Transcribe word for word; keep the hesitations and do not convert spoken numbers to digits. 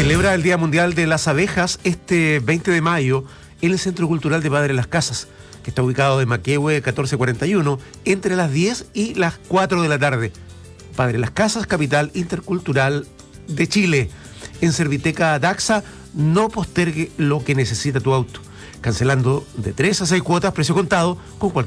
celebra el Día Mundial de las Abejas este veinte de mayo en el Centro Cultural de Padre Las Casas, que está ubicado en Maquehue catorce cuarenta y uno, entre las diez y las cuatro de la tarde. Padre Las Casas, capital intercultural de Chile. En Serviteca Daxa, no postergue lo que necesita tu auto, cancelando de tres a seis cuotas, precio contado, con cualquier